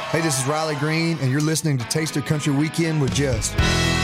Hey, this is Riley Green, and you're listening to Taste of Country Weekend with Just.